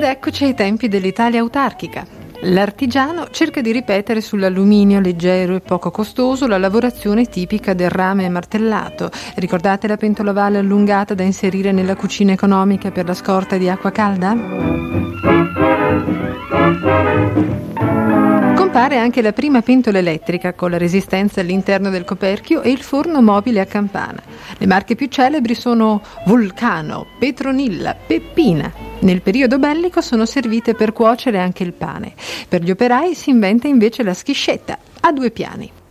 eccoci ai tempi dell'Italia autarchica. L'artigiano cerca di ripetere sull'alluminio leggero e poco costoso la lavorazione tipica del rame martellato. Ricordate la pentola a vale allungata da inserire nella cucina economica per la scorta di acqua calda? Compare anche la prima pentola elettrica con la resistenza all'interno del coperchio e il forno mobile a campana. Le marche più celebri sono Vulcano, Petronilla, Peppina. Nel periodo bellico sono servite per cuocere anche il pane. Per gli operai si inventa invece la schiscetta a 2 piani.